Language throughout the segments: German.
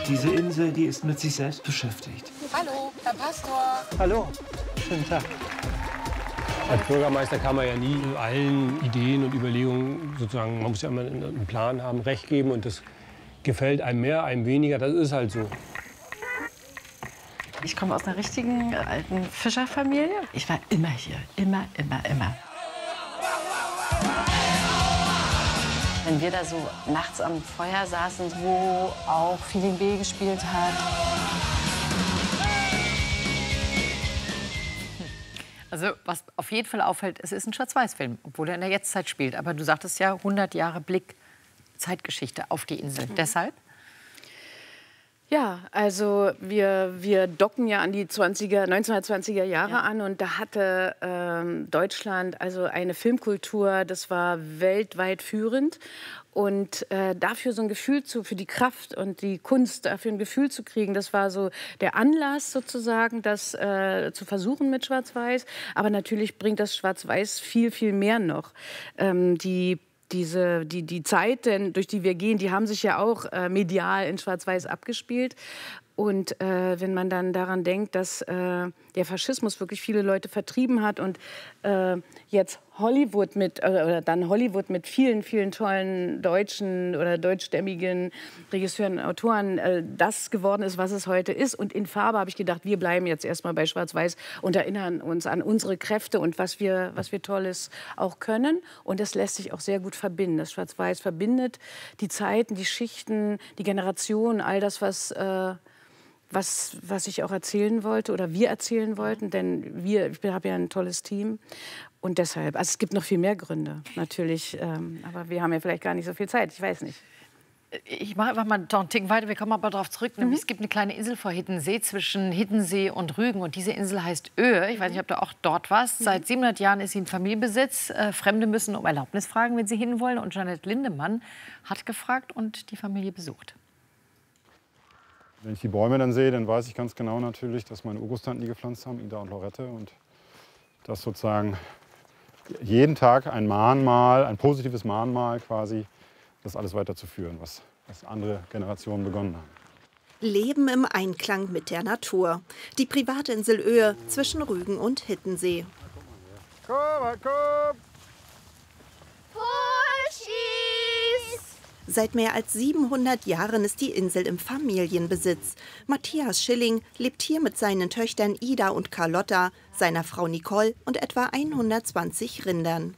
Diese Insel, die ist mit sich selbst beschäftigt. Hallo, Herr Pastor. Hallo, schönen Tag. Als Bürgermeister kann man ja nie allen Ideen und Überlegungen sozusagen, man muss ja immer einen Plan haben, Recht geben und das gefällt einem mehr, einem weniger, das ist halt so. Ich komme aus einer richtigen alten Fischerfamilie. Ich war immer hier, immer. Wenn wir da so nachts am Feuer saßen, wo auch Feeling B gespielt hat. Also was auf jeden Fall auffällt, es ist ein Schwarz-Weiß-Film, obwohl er in der Jetztzeit spielt. Aber du sagtest ja, 100 Jahre Blick, Zeitgeschichte auf die Insel. Deshalb? Ja, also wir docken ja an die 1920er Jahre an und da hatte Deutschland also eine Filmkultur, das war weltweit führend. Und dafür so ein Gefühl für die Kraft und die Kunst, dafür ein Gefühl zu kriegen, das war so der Anlass sozusagen, das zu versuchen mit Schwarz-Weiß. Aber natürlich bringt das Schwarz-Weiß viel, viel mehr noch. Die Zeiten, durch die wir gehen, die haben sich ja auch medial in Schwarz-Weiß abgespielt. Und wenn man dann daran denkt, dass der Faschismus wirklich viele Leute vertrieben hat und jetzt Hollywood Hollywood mit vielen, vielen tollen deutschen oder deutschstämmigen Regisseuren und Autoren das geworden ist, was es heute ist. Und in Farbe habe ich gedacht, wir bleiben jetzt erstmal bei Schwarz-Weiß und erinnern uns an unsere Kräfte und was wir Tolles auch können. Und das lässt sich auch sehr gut verbinden. Das Schwarz-Weiß verbindet die Zeiten, die Schichten, die Generationen, all das, was ich auch erzählen wollte oder wir erzählen wollten, denn ich habe ja ein tolles Team und deshalb, also es gibt noch viel mehr Gründe natürlich, aber wir haben ja vielleicht gar nicht so viel Zeit, ich weiß nicht. Ich mache einfach mal noch einen Ticken weiter, wir kommen aber darauf zurück. Nämlich, es gibt eine kleine Insel vor Hiddensee, zwischen Hiddensee und Rügen. Und diese Insel heißt Oehe. Ich weiß nicht, ob du auch dort warst. Seit 700 Jahren ist sie in Familienbesitz. Fremde müssen um Erlaubnis fragen, wenn sie hinwollen. Und Jeanette Lindemann hat gefragt und die Familie besucht. Wenn ich die Bäume dann sehe, dann weiß ich ganz genau natürlich, dass meine Urgroßtanten die gepflanzt haben, Ida und Lorette. Und dass sozusagen jeden Tag ein Mahnmal, ein positives Mahnmal quasi, das alles weiterzuführen, was andere Generationen begonnen haben. Leben im Einklang mit der Natur. Die Privatinsel Oehe zwischen Rügen und Hiddensee. Komm. Seit mehr als 700 Jahren ist die Insel im Familienbesitz. Matthias Schilling lebt hier mit seinen Töchtern Ida und Carlotta, seiner Frau Nicole und etwa 120 Rindern.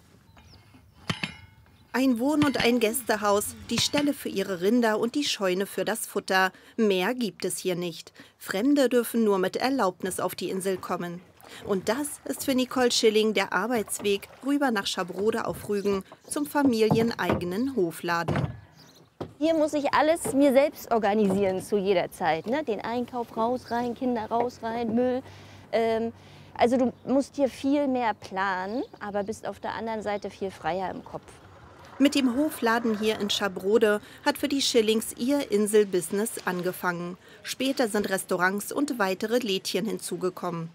Ein Wohn- und ein Gästehaus, die Ställe für ihre Rinder und die Scheune für das Futter. Mehr gibt es hier nicht. Fremde dürfen nur mit Erlaubnis auf die Insel kommen. Und das ist für Nicole Schilling der Arbeitsweg rüber nach Schabrode auf Rügen zum familieneigenen Hofladen. Hier muss ich alles mir selbst organisieren zu jeder Zeit. Ne? Den Einkauf raus, rein, Kinder raus, rein, Müll. Also du musst hier viel mehr planen, aber bist auf der anderen Seite viel freier im Kopf. Mit dem Hofladen hier in Schabrode hat für die Schillings ihr Inselbusiness angefangen. Später sind Restaurants und weitere Lädchen hinzugekommen.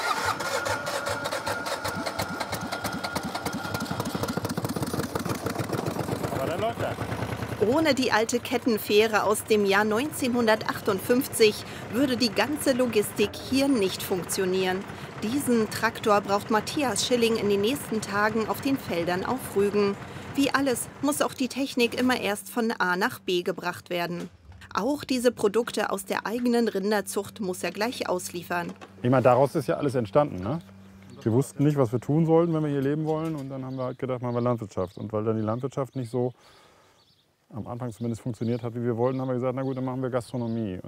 Aber dann läuft das. Ohne die alte Kettenfähre aus dem Jahr 1958 würde die ganze Logistik hier nicht funktionieren. Diesen Traktor braucht Matthias Schilling in den nächsten Tagen auf den Feldern auf Rügen. Wie alles muss auch die Technik immer erst von A nach B gebracht werden. Auch diese Produkte aus der eigenen Rinderzucht muss er gleich ausliefern. Ich meine, daraus ist ja alles entstanden. Ne? Wir wussten nicht, was wir tun sollten, wenn wir hier leben wollen. Und dann haben wir halt gedacht, machen wir Landwirtschaft. Und weil dann die Landwirtschaft nicht so am Anfang zumindest funktioniert hat, wie wir wollten, haben wir gesagt, na gut, dann machen wir Gastronomie.